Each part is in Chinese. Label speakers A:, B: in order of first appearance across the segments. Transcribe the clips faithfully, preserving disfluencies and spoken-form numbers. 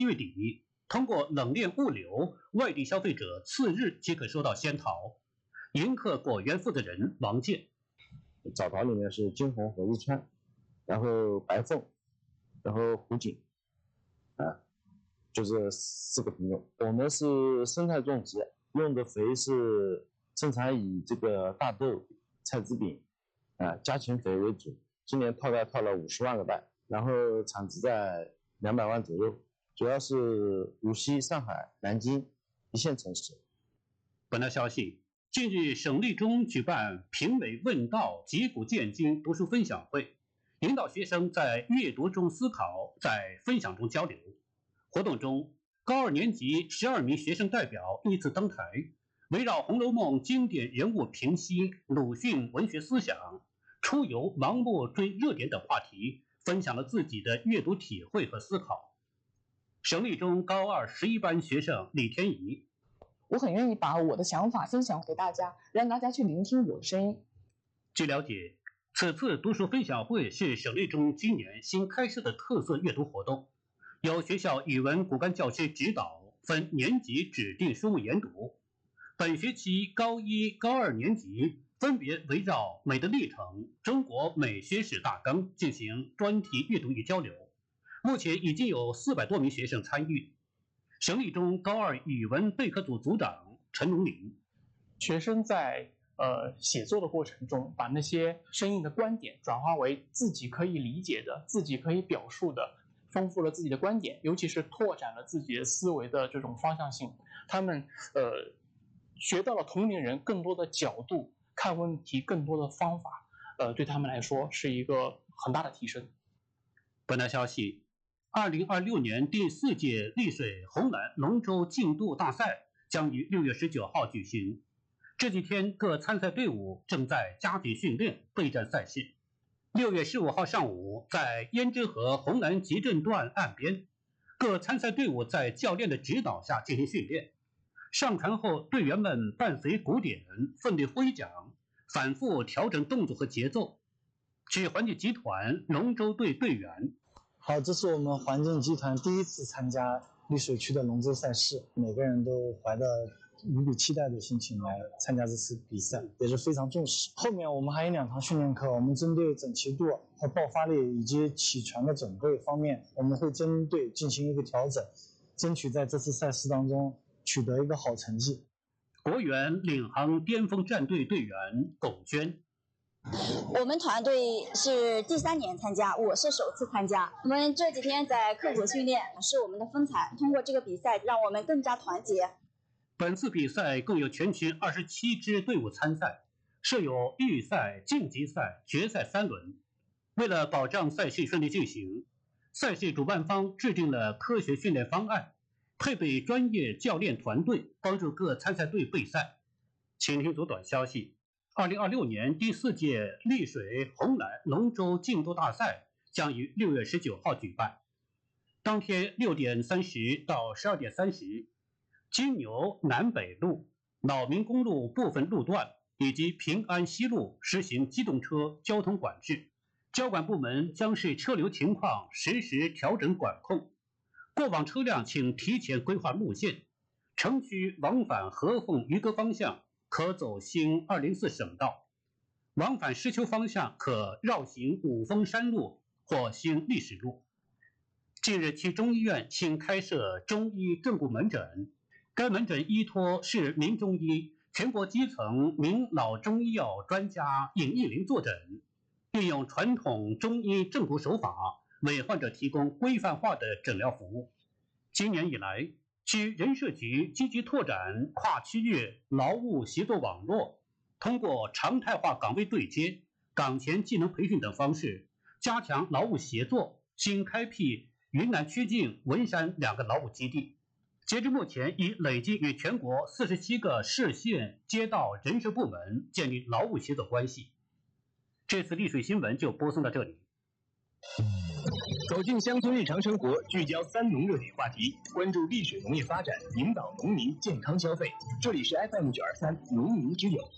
A: 月底，通过冷链物流，外地消费者次日即可收到仙桃。迎客果园负责人王健，
B: 枣桃里面是金红和日川，然后白凤，然后湖锦，啊，就这四个品种。我们是生态种植，用的肥是生产以这个大豆、菜籽饼，啊，家禽肥为主。今年套袋套了五十万个袋，然后产值在两百万左右，主要是无锡、上海、南京一线城市。
A: 本台消息。近日，省立中举办评委问道、击鼓鉴今读书分享会，引导学生在阅读中思考，在分享中交流。活动中，高二年级十二名学生代表依次登台，围绕《红楼梦》经典人物评析、鲁迅文学思想、出游盲目追热点等话题，分享了自己的阅读体会和思考。省立中高二十一班学生李天怡。
C: 我很愿意把我的想法分享给大家，让大家去聆听我的声音。
A: 据了解，此次读书分享会是省立中今年新开设的特色阅读活动，由学校语文骨干教师指导，分年级指定书目研读。本学期高一、高二年级分别围绕《美的历程》《中国美学史大纲》进行专题阅读与交流。目前已经有四百多名学生参与。省立中高二语文备课组组长陈龙林，
D: 学生在呃写作的过程中，把那些生硬的观点转化为自己可以理解的、自己可以表述的，丰富了自己的观点，尤其是拓展了自己的思维的这种方向性。他们呃学到了同龄人更多的角度看问题，更多的方法，呃，对他们来说是一个很大的提升。
A: 本台消息。二零二六年第四届丽水红蓝龙舟竞渡大赛将于六月十九号举行。这几天各参赛队伍正在加紧训练备战赛事。六月十五号上午，在胭脂河红蓝集镇段岸边，各参赛队伍在教练的指导下进行训练。上船后，队员们伴随鼓点奋力挥桨，反复调整动作和节奏。据环境集团龙舟队队员。
E: 好，这是我们环境集团第一次参加丽水区的龙舟赛事，每个人都怀着无比期待的心情来参加这次比赛，也是非常重视。后面我们还有两堂训练课，我们针对整齐度和爆发力以及起船的准备方面，我们会针对进行一个调整，争取在这次赛事当中取得一个好成绩。
A: 国园领航巅峰战队队员龚娟。
F: 我们团队是第三年参加，我是首次参加。我们这几天在刻苦训练，是我们的风采。通过这个比赛，让我们更加团结。
A: 本次比赛共有全群二十七支队伍参赛，设有预赛、晋级赛、决赛三轮。为了保障赛事顺利进行，赛事主办方制定了科学训练方案，配备专业教练团队，帮助各参赛队备赛。请听组短消息。二零二六年第四届丽水红蓝龙舟竞渡大赛将于六月十九号举办。当天六点三十到十二点三十，金牛南北路、老民公路部分路段以及平安西路实行机动车交通管制，交管部门将视车流情况实时调整管控。过往车辆请提前规划路线，城区往返合凤渔歌方向可走兴二零四省道，往返石丘方向可绕行五峰山路或兴历史路。近日，其中医院新开设中医正骨门诊，该门诊依托市民中医、全国基层名老中医药专家尹义林坐诊，运用传统中医正骨手法，为患者提供规范化的诊疗服务。今年以来，区人社局积极拓展跨区域劳务协作网络，通过常态化岗位对接、岗前技能培训等方式，加强劳务协作，新开辟云南曲靖、文山两个劳务基地。截至目前，已累计与全国四十七个市县街道人事部门建立劳务协作关系。这次丽水新闻就播送到这里。
G: 走进乡村日常生活，聚焦三农热点话题，关注丽水农业发展，引导农民健康消费。这里是 F M 九二三农民之友。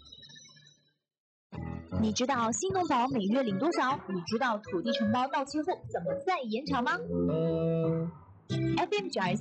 H: 你知道新农保每月领多少？你知道土地承包到期后怎么再延长吗？
E: 嗯
H: F M 九二三。